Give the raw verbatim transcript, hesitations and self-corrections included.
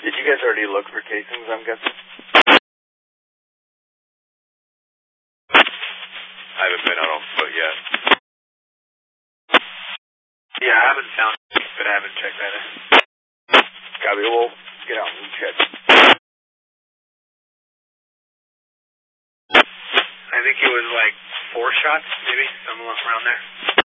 Did you guys already look for casings, I'm guessing? I haven't been out on foot yet. Yeah, I haven't found it, but I haven't checked that in. Copy, we'll get out and check. I think it was like four shots, maybe, somewhere around there.